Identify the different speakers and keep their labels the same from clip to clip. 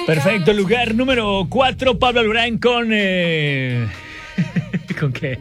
Speaker 1: Perfecto, lugar número 4, Pablo Alborán con... ¿Con qué?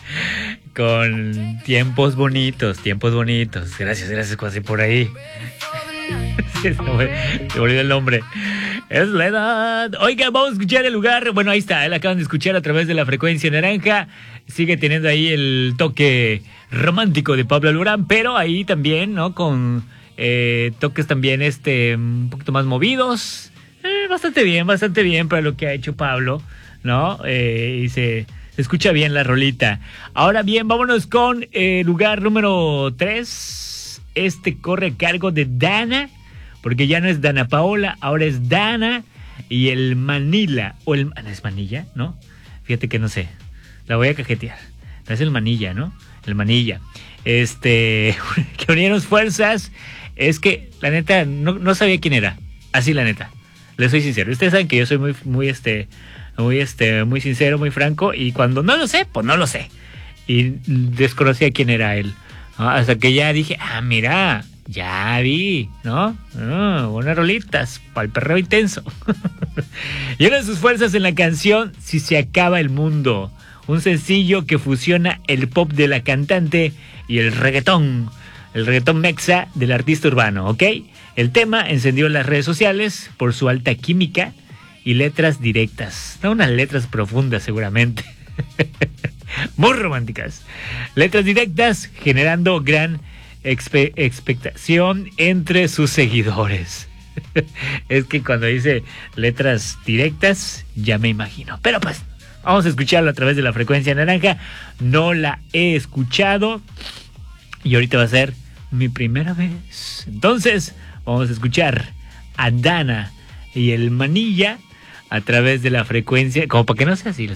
Speaker 1: Con tiempos bonitos. Gracias, casi por ahí. Se me olvidó el nombre. Es la edad. Oiga, vamos a escuchar el lugar. Bueno, ahí está, la acaban de escuchar a través de la frecuencia naranja. Sigue teniendo ahí el toque romántico de Pablo Alborán, pero ahí también, ¿no? Con toques también un poquito más movidos. Bastante bien para lo que ha hecho Pablo, ¿no? Y se escucha bien la rolita. Ahora bien, vámonos con lugar número 3. Corre a cargo de Dana, porque ya no es Dana Paola, ahora es Dana y el Manila, ¿es Manilla? ¿No? Fíjate que no sé, la voy a cajetear. No es el Manilla, ¿no? El Manilla. Que unieron fuerzas. Es que, la neta, no sabía quién era. Así, la neta. Les soy sincero. Ustedes saben que yo soy muy sincero, muy franco. Y cuando no lo sé, pues no lo sé. Y desconocía quién era él, ¿no? Hasta que ya dije, mira, ya vi, ¿no? Buenas rolitas para el perreo intenso. Y una de sus fuerzas en la canción Si se acaba el mundo, un sencillo que fusiona el pop de la cantante y el reggaetón mexa del artista urbano, ¿ok? El tema encendió las redes sociales por su alta química y letras directas, no unas letras profundas seguramente, muy románticas, letras directas generando gran expectación entre sus seguidores. Es que cuando dice letras directas ya me imagino, pero pues vamos a escucharlo a través de la frecuencia naranja. No la he escuchado y ahorita va a ser mi primera vez. Entonces vamos a escuchar a Dana y el Manilla a través de la frecuencia, como para que no sea así.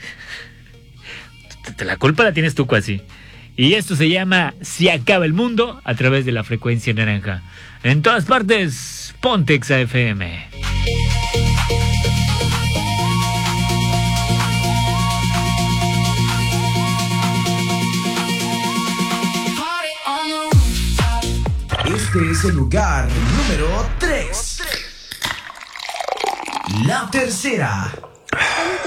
Speaker 1: La culpa la tienes tú, casi. Y esto se llama Si acaba el mundo a través de la frecuencia naranja. En todas partes, ponte Exa FM.
Speaker 2: Este es el lugar número 3. La tercera.